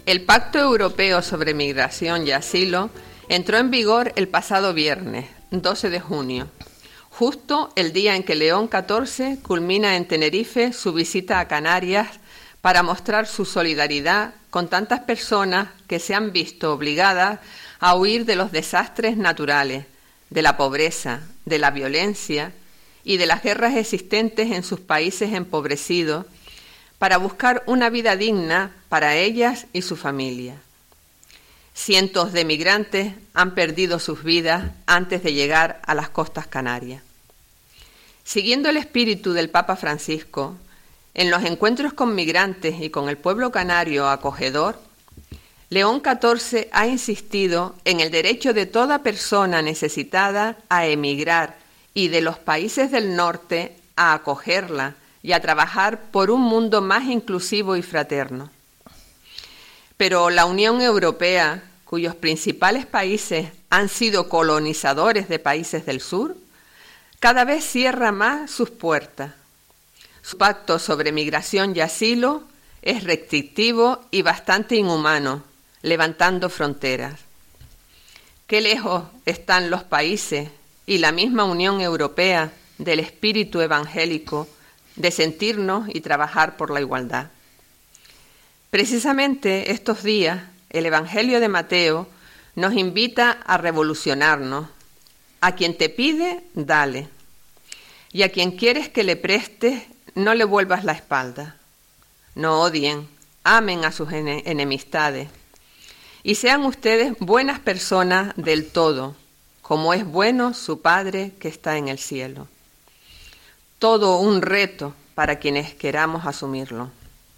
El Pacto Europeo sobre Migración y Asilo entró en vigor el pasado viernes, 12 de junio, justo el día en que León XIV culmina en Tenerife su visita a Canarias para mostrar su solidaridad con tantas personas que se han visto obligadas a huir de los desastres naturales, de la pobreza, de la violencia y de las guerras existentes en sus países empobrecidos, para buscar una vida digna para ellas y su familia. Cientos de migrantes han perdido sus vidas antes de llegar a las costas canarias. Siguiendo el espíritu del Papa Francisco, en los encuentros con migrantes y con el pueblo canario acogedor, León XIV ha insistido en el derecho de toda persona necesitada a emigrar y de los países del norte a acogerla y a trabajar por un mundo más inclusivo y fraterno. Pero la Unión Europea, cuyos principales países han sido colonizadores de países del sur, cada vez cierra más sus puertas. Su pacto sobre migración y asilo es restrictivo y bastante inhumano, levantando fronteras. Qué lejos están los países y la misma Unión Europea del espíritu evangélico de sentirnos y trabajar por la igualdad. Precisamente estos días, el Evangelio de Mateo nos invita a revolucionarnos. A quien te pide, dale. Y a quien quieres que le prestes, no le vuelvas la espalda. No odien, amen a sus enemistades. Y sean ustedes buenas personas del todo, como es bueno su Padre que está en el cielo. Todo un reto para quienes queramos asumirlo.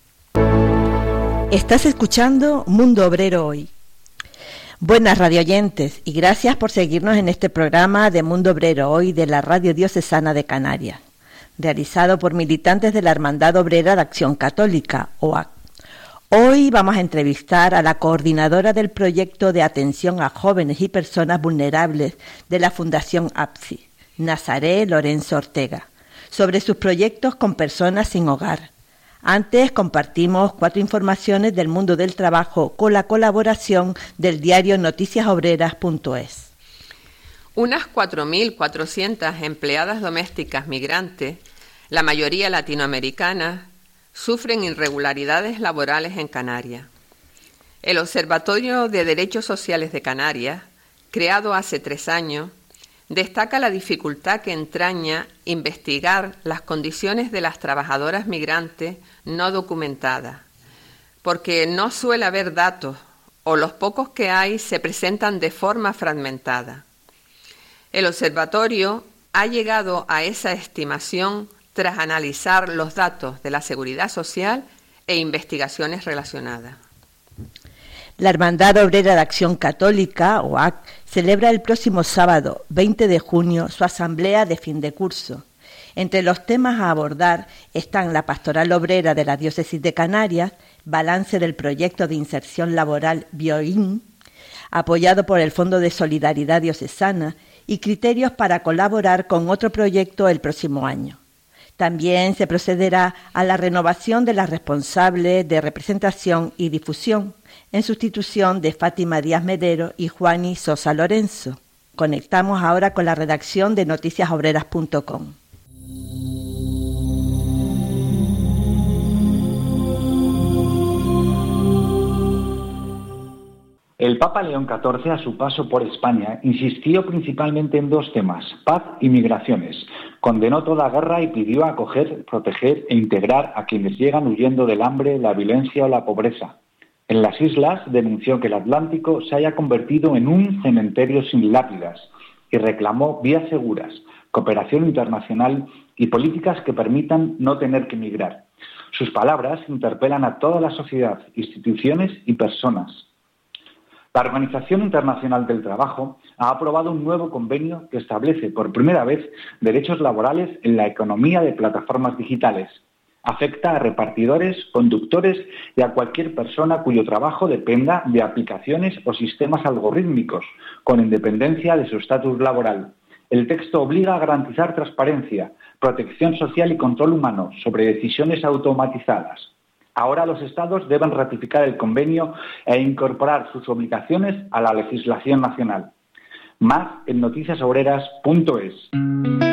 Estás escuchando Mundo Obrero Hoy. Buenas radioyentes y gracias por seguirnos en este programa de Mundo Obrero Hoy de la Radio Diocesana de Canarias, realizado por militantes de la Hermandad Obrera de Acción Católica, OAC. Hoy vamos a entrevistar a la coordinadora del proyecto de atención a jóvenes y personas vulnerables de la Fundación APSI, Nazaré Lorenzo Ortega, sobre sus proyectos con personas sin hogar. Antes compartimos 4 informaciones del mundo del trabajo con la colaboración del diario noticiasobreras.es. Unas 4.400 empleadas domésticas migrantes, la mayoría latinoamericanas, sufren irregularidades laborales en Canarias. El Observatorio de Derechos Sociales de Canarias, creado hace 3 años, destaca la dificultad que entraña investigar las condiciones de las trabajadoras migrantes no documentadas, porque no suele haber datos o los pocos que hay se presentan de forma fragmentada. El observatorio ha llegado a esa estimación tras analizar los datos de la Seguridad Social e investigaciones relacionadas. La Hermandad Obrera de Acción Católica, OAC, celebra el próximo sábado, 20 de junio, su asamblea de fin de curso. Entre los temas a abordar están la pastoral obrera de la Diócesis de Canarias, balance del proyecto de inserción laboral BioIN, apoyado por el Fondo de Solidaridad Diocesana, y criterios para colaborar con otro proyecto el próximo año. También se procederá a la renovación de las responsables de representación y difusión, en sustitución de Fátima Díaz Medero y Juani Sosa Lorenzo. Conectamos ahora con la redacción de noticiasobreras.com. El Papa León XIV, a su paso por España, insistió principalmente en 2 temas: paz y migraciones. Condenó toda guerra y pidió acoger, proteger e integrar a quienes llegan huyendo del hambre, la violencia o la pobreza. En las islas denunció que el Atlántico se haya convertido en un cementerio sin lápidas y reclamó vías seguras, cooperación internacional y políticas que permitan no tener que migrar. Sus palabras interpelan a toda la sociedad, instituciones y personas. La Organización Internacional del Trabajo ha aprobado un nuevo convenio que establece por primera vez derechos laborales en la economía de plataformas digitales. Afecta a repartidores, conductores y a cualquier persona cuyo trabajo dependa de aplicaciones o sistemas algorítmicos, con independencia de su estatus laboral. El texto obliga a garantizar transparencia, protección social y control humano sobre decisiones automatizadas. Ahora los Estados deben ratificar el convenio e incorporar sus obligaciones a la legislación nacional. Más en noticiasobreras.es.